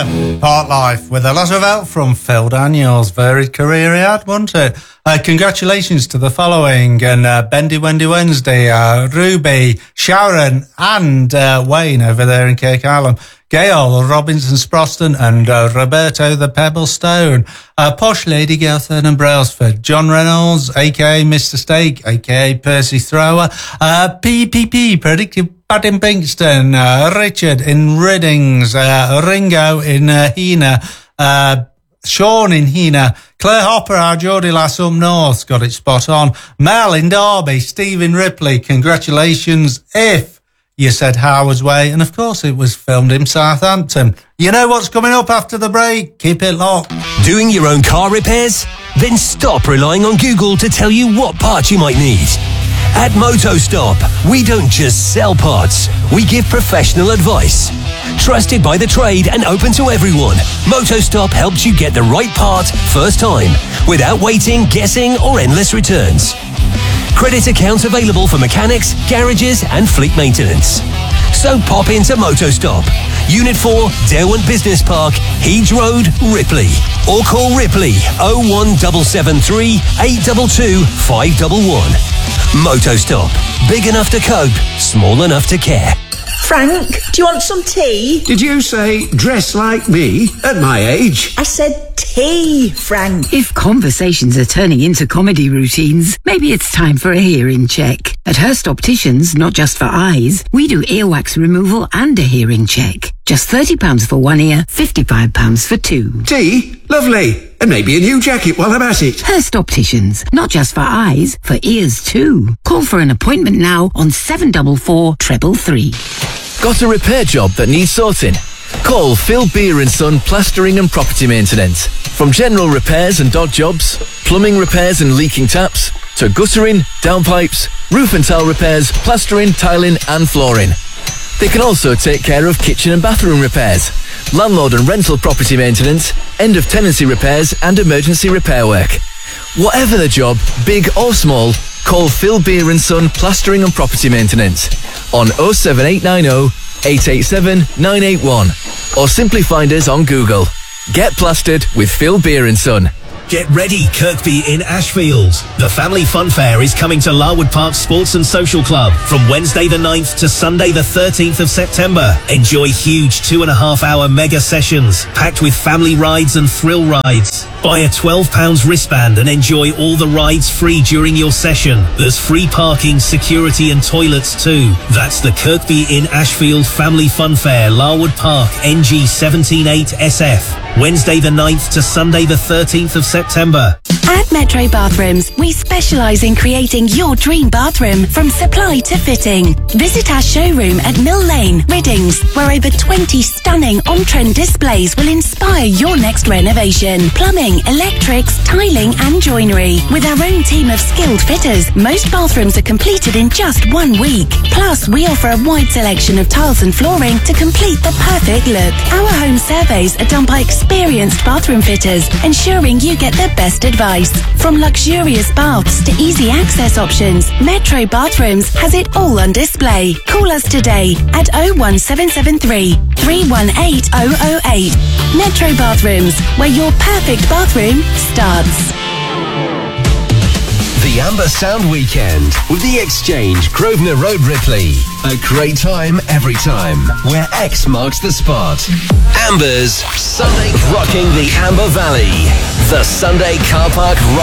Part Life with a lot of help from Phil Daniels. Varied career he had, wasn't it? Congratulations to the following, and Bendy Wendy Wednesday, Ruby, Sharon and Wayne over there in Kirkhallam, Gail, Robinson Sproston and Roberto the Pebble Stone, Posh Lady Gelthern and Brailsford, John Reynolds, a.k.a. Mr. Steak, a.k.a. Percy Thrower, PPP, Predictive Bad in Pinkston, Richard in Riddings, Ringo in Hena, Sean in Hena, Claire Hopper, our Geordie lass up north, got it spot on, Mel in Derby, Stephen Ripley, congratulations if you said Howard's Way, and of course it was filmed in Southampton. You know what's coming up after the break? Keep it locked. Doing your own car repairs? Then stop relying on Google to tell you what parts you might need. At MotoStop, we don't just sell parts, we give professional advice. Trusted by the trade and open to everyone, MotoStop helps you get the right part first time, without waiting, guessing or endless returns. Credit accounts available for mechanics, garages and fleet maintenance. So pop into MotoStop, Unit 4, Derwent Business Park, Heege Road, Ripley. Or call Ripley 01773 822 511. MotoStop. Big enough to cope, small enough to care. Frank, do you want some tea? Did you say dress like me at my age? I said tea, Frank. If conversations are turning into comedy routines, maybe it's time for a hearing check. At Hurst Opticians, not just for eyes, we do earwax removal and a hearing check. Just £30 for one ear, £55 for two. Tea? Lovely. And maybe a new jacket while I'm at it. Hurst Opticians, not just for eyes, for ears too. Call for an appointment now on 744 333. Got a repair job that needs sorting? Call Phil Beer & Son Plastering and Property Maintenance. From general repairs and dog jobs, plumbing repairs and leaking taps, to guttering, downpipes, roof and tile repairs, plastering, tiling and flooring. They can also take care of kitchen and bathroom repairs, landlord and rental property maintenance, end of tenancy repairs and emergency repair work. Whatever the job, big or small, call Phil Beer & Son Plastering and Property Maintenance on 07890 887 981 or simply find us on Google. Get plastered with Phil Beer & Son. Get ready, Kirkby in Ashfield. The Family Fun Fair is coming to Larwood Park Sports and Social Club from Wednesday the 9th to Sunday the 13th of September. Enjoy huge 2.5-hour mega sessions packed with family rides and thrill rides. Buy a £12 wristband and enjoy all the rides free during your session. There's free parking, security and toilets too. That's the Kirkby in Ashfield Family Fun Fair, Larwood Park, NG 178SF. Wednesday the 9th to Sunday the 13th of September. At Metro Bathrooms, we specialise in creating your dream bathroom from supply to fitting. Visit our showroom at Mill Lane, Riddings, where over 20 stunning on-trend displays will inspire your next renovation. Plumbing, electrics, tiling and joinery. With our own team of skilled fitters, most bathrooms are completed in just 1 week. Plus, we offer a wide selection of tiles and flooring to complete the perfect look. Our home surveys are done by experienced bathroom fitters, ensuring you get the best advice. From luxurious baths to easy access options, Metro Bathrooms has it all on display. Call us today at 01773 318 008. Metro Bathrooms, where your perfect bathroom starts. The Amber Sound Weekend with The Exchange, Grosvenor Road, Ripley. A great time every time, where X marks the spot. Amber's Sunday rocking the Amber Valley. The Sunday Car Park Rock.